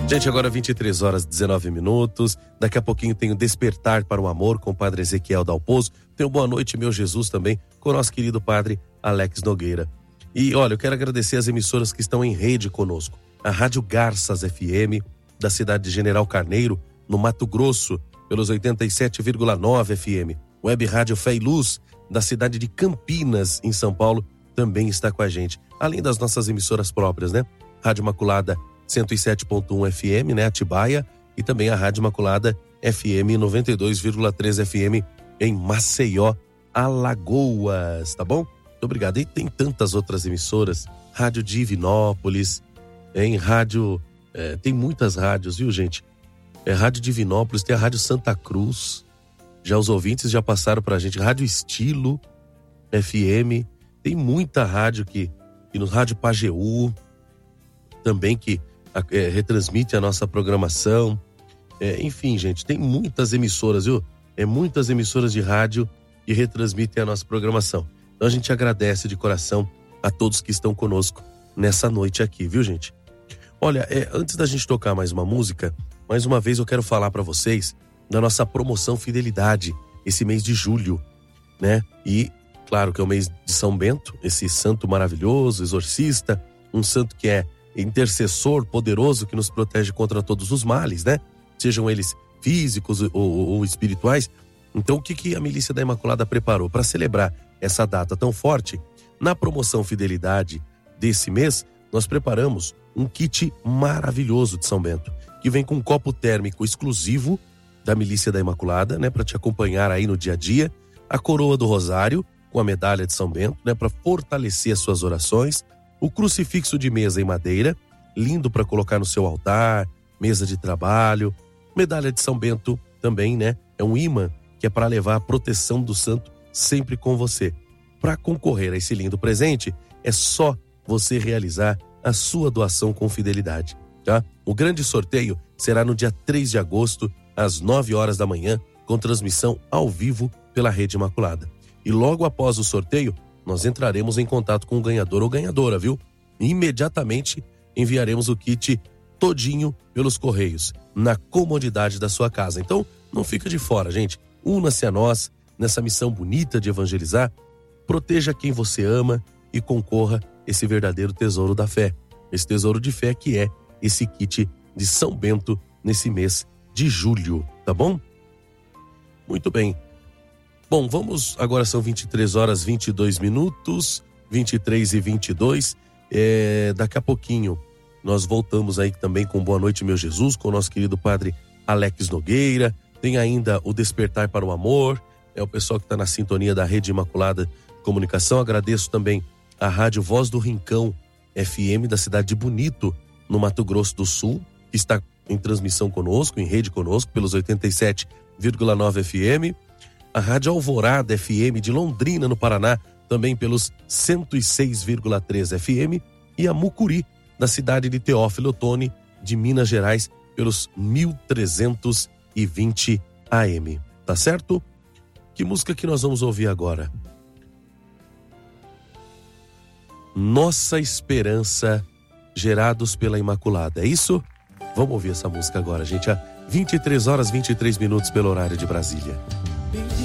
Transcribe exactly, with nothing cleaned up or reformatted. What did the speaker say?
Gente, agora vinte e três horas e dezenove minutos. Daqui a pouquinho tem o Despertar para o Amor com o Padre Ezequiel Dalpozo. Tem o Boa Noite, Meu Jesus também com o nosso querido Padre Alex Nogueira. E olha, eu quero agradecer as emissoras que estão em rede conosco. A Rádio Garças F M, da cidade de General Carneiro, no Mato Grosso, pelos oitenta e sete vírgula nove F M. Web Rádio Fé e Luz, da cidade de Campinas, em São Paulo, também está com a gente. Além das nossas emissoras próprias, né? Rádio Imaculada cento e sete ponto um F M, né, Atibaia, e também a Rádio Imaculada F M noventa e dois vírgula três F M em Maceió, Alagoas, tá bom? Muito obrigado. E tem tantas outras emissoras, Rádio Divinópolis, em Rádio, é, tem muitas rádios, viu, gente? É Rádio Divinópolis, tem a Rádio Santa Cruz, já os ouvintes já passaram pra gente, Rádio Estilo F M, tem muita rádio que, e no Rádio Pajeú, também que É, retransmite a nossa programação, é, enfim, gente, tem muitas emissoras, viu? É muitas emissoras de rádio que retransmitem a nossa programação. Então a gente agradece de coração a todos que estão conosco nessa noite aqui, viu, gente? Olha, é, antes da gente tocar mais uma música, mais uma vez eu quero falar para vocês da nossa promoção Fidelidade, esse mês de julho, né? E claro que é o mês de São Bento, esse santo maravilhoso, exorcista, um santo que é intercessor poderoso que nos protege contra todos os males, né? Sejam eles físicos ou, ou, ou espirituais. Então, o que, que a Milícia da Imaculada preparou para celebrar essa data tão forte? Na promoção Fidelidade desse mês, nós preparamos um kit maravilhoso de São Bento, que vem com um copo térmico exclusivo da Milícia da Imaculada, né? Para te acompanhar aí no dia a dia, a coroa do Rosário com a medalha de São Bento, né? Para fortalecer as suas orações, o crucifixo de mesa em madeira, lindo para colocar no seu altar, mesa de trabalho, medalha de São Bento também, né? É um imã que é para levar a proteção do santo sempre com você. Para concorrer a esse lindo presente, é só você realizar a sua doação com fidelidade, tá? O grande sorteio será no dia três de agosto, às nove horas da manhã, com transmissão ao vivo pela Rede Imaculada. E logo após o sorteio, nós entraremos em contato com o ganhador ou ganhadora, viu? E imediatamente enviaremos o kit todinho pelos correios, na comodidade da sua casa. Então, não fica de fora, gente. Una-se a nós nessa missão bonita de evangelizar. Proteja quem você ama e concorra esse verdadeiro tesouro da fé. Esse tesouro de fé que é esse kit de São Bento nesse mês de julho, tá bom? Muito bem. Bom, vamos, agora são vinte e três horas e vinte e dois minutos, vinte e três e vinte e dois, é, daqui a pouquinho nós voltamos aí também com Boa Noite, Meu Jesus, com o nosso querido Padre Alex Nogueira, tem ainda o Despertar para o Amor, é o pessoal que está na sintonia da Rede Imaculada Comunicação. Agradeço também a Rádio Voz do Rincão F M da cidade de Bonito, no Mato Grosso do Sul, que está em transmissão conosco, em rede conosco, pelos oitenta e sete vírgula nove F M, a Rádio Alvorada F M de Londrina, no Paraná, também pelos cento e seis vírgula três F M, e a Mucuri, da cidade de Teófilo Otoni, de Minas Gerais, pelos mil trezentos e vinte A M. Tá certo? Que música que nós vamos ouvir agora? Nossa Esperança, Gerados pela Imaculada. É isso? Vamos ouvir essa música agora, gente. Há vinte e três horas e vinte e três minutos pelo horário de Brasília.